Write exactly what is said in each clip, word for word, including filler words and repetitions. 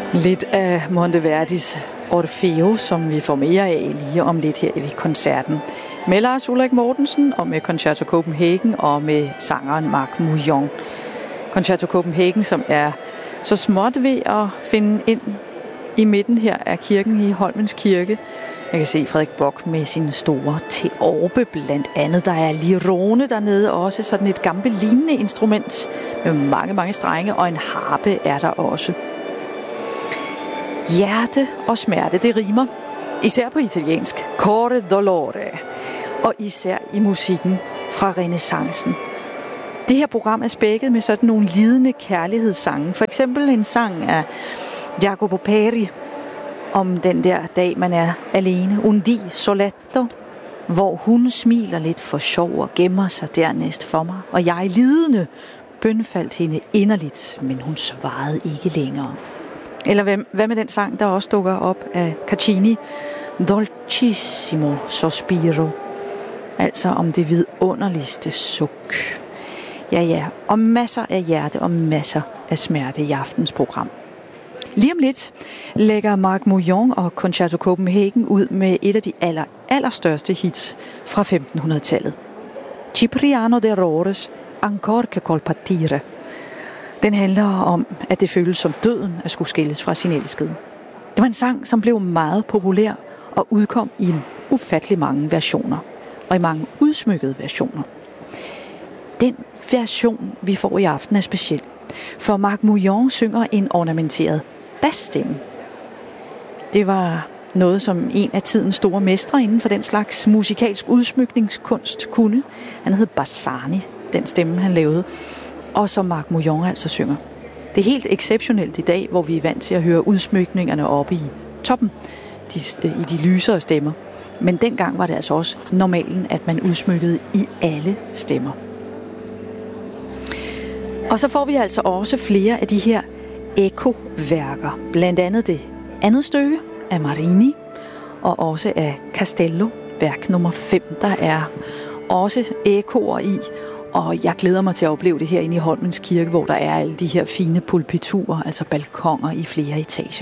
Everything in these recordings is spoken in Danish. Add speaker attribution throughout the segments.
Speaker 1: Lidt af Monteverdis Orfeo, som vi får mere af lige om lidt her i koncerten. Med Lars Ulrik Mortensen og med Concerto Copenhagen og med sangeren Marc Mouillon. Concerto Copenhagen, som er så småt ved at finde ind i midten her af kirken i Holmens Kirke. Jeg kan se Frederik Bock med sin store teorbe blandt andet. Der er lirone dernede også, sådan et gammelt lignende instrument med mange, mange strenge, og en harpe er der også. Hjerte og smerte, det rimer. Især på italiensk. Cuore dolore. Og især i musikken fra renæssancen. Det her program er spækket med sådan nogle lidende kærlighedssange. For eksempel en sang af Jacopo Peri om den der dag, man er alene. Un di soletto, hvor hun smiler lidt for sjov og gemmer sig dernæst for mig. Og jeg lidende bønfaldt hende inderligt, men hun svarede ikke længere. Eller hvad, hvad med den sang, der også dukker op af Caccini? Dolcissimo sospiro. Altså om det vidunderligste suk. Ja, ja. Og masser af hjerte og masser af smerte i aftens program. Lige om lidt lægger Marc Mouillon og Concerto Copenhagen ud med et af de aller, allerstørste hits fra femtenhundredetallet. Cipriano de Rores Ancor che col partire. Den handler om, at det føles som døden at skulle skilles fra sin elskede. Det var en sang, som blev meget populær og udkom i ufattelig mange versioner. Og i mange udsmykkede versioner. Den version, vi får i aften, er speciel. For Marc Mouillon synger en ornamenteret basstemme. Det var noget, som en af tidens store mestre inden for den slags musikalsk udsmykningskunst kunne. Han hed Bassani, den stemme han lavede. Og som Marc Mouillon altså synger. Det er helt exceptionelt i dag, hvor vi er vant til at høre udsmykningerne oppe i toppen, de, i de lysere stemmer. Men dengang var det altså også normalen, at man udsmykkede i alle stemmer. Og så får vi altså også flere af de her ekoværker. Blandt andet det andet stykke af Marini, og også af Castello, værk nummer fem. Der er også ekoer i, og jeg glæder mig til at opleve det her inde i Holmens Kirke, hvor der er alle de her fine pulpiturer, altså balkoner i flere etager.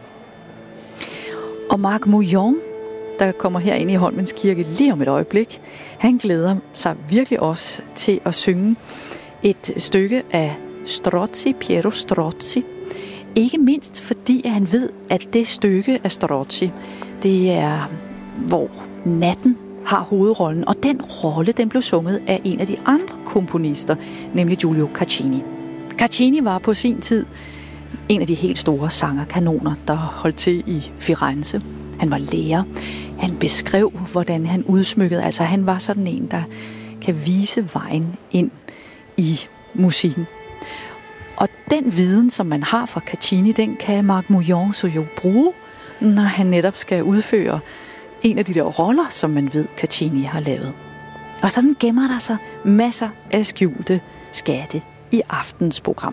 Speaker 1: Og Marc Mouillon, der kommer her ind i Holmens Kirke lige om et øjeblik, han glæder sig virkelig også til at synge et stykke af Strozzi, Piero Strozzi. Ikke mindst fordi han ved, at det stykke af Strozzi, det er, hvor natten har hovedrollen, og den rolle, den blev sunget af en af de andre komponister, nemlig Giulio Caccini. Caccini var på sin tid en af de helt store sangerkanoner, der holdt til i Firenze. Han var lærer. Han beskrev, hvordan han udsmykkede. Altså han var sådan en, der kan vise vejen ind i musikken. Og den viden, som man har fra Caccini, den kan Marc Mouillon så jo bruge, når han netop skal udføre en af de der roller, som man ved, Caccini har lavet. Og sådan gemmer der sig masser af skjulte skatte i aftens program.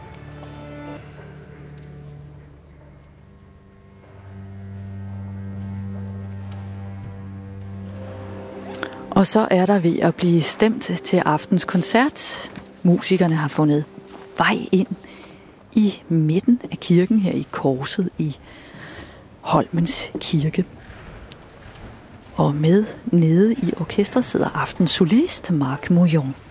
Speaker 1: Og så er der ved at blive stemt til aftens koncert. Musikerne har fundet vej ind i midten af kirken her i korset i Holmens Kirke. Og med nede i orkestret sidder aftens solist Marc Mouillon.